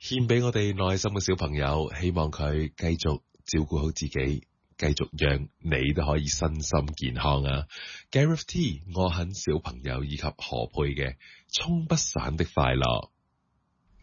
獻俾我哋內心嘅小朋友，希望佢繼續照顧好自己，繼續讓你都可以身心健康啊。Gareth T， 我很小朋友以及何佩嘅沖不散的快樂。